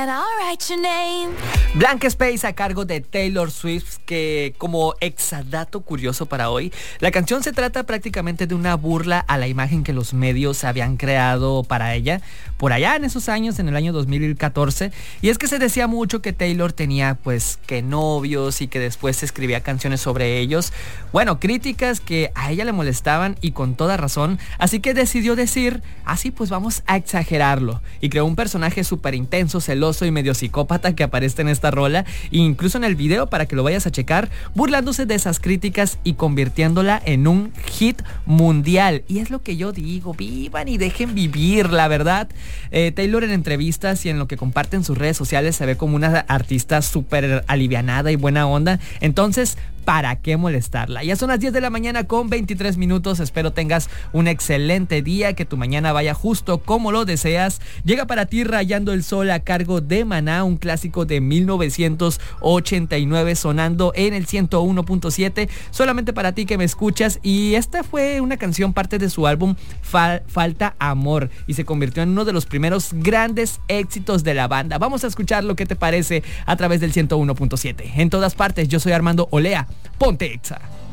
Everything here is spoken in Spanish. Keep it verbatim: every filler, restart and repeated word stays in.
and I'll write your name. Blank Space a cargo de Taylor Swift, que como exadato curioso para hoy, la canción se trata prácticamente de una burla a la imagen que los medios habían creado para ella por allá en esos años, en el año dos mil catorce, y es que se decía mucho que Taylor tenía pues que novios y que después se escribía canciones sobre ellos. Bueno, críticas que a ella le molestaban y con toda razón, así que decidió decir, así pues vamos a exagerarlo, y creó un personaje súper intenso, celoso y medio psicópata que aparece en esta rola, e incluso en el video para que lo vayas a checar, burlándose de esas críticas y convirtiéndola en un hit mundial. Y es lo que yo digo, vivan y dejen vivir, la verdad. Eh, Taylor en entrevistas y en lo que comparte en sus redes sociales se ve como una artista súper alivianada y buena onda, entonces ¿para qué molestarla? Ya son las diez de la mañana con veintitrés minutos. Espero tengas un excelente día, que tu mañana vaya justo como lo deseas. Llega para ti Rayando el Sol a cargo de Maná, un clásico de mil novecientos ochenta y nueve, sonando en el ciento uno punto siete. Solamente para ti que me escuchas. Y esta fue una canción parte de su álbum Fal- Falta Amor, y se convirtió en uno de los primeros grandes éxitos de la banda. Vamos a escuchar lo que te parece a través del ciento uno punto siete. En todas partes, yo soy Armando Olea. Ponte Exa.